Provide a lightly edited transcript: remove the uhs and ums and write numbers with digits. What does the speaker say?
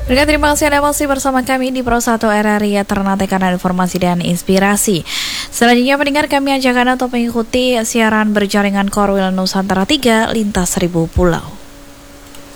Terima kasih Anda masih bersama kami di Pro 1 RRI Ternate karena informasi dan inspirasi. Selanjutnya pendengar, kami ajak Anda untuk mengikuti siaran berjaringan Korwil Nusantara 3 Lintas Seribu Pulau.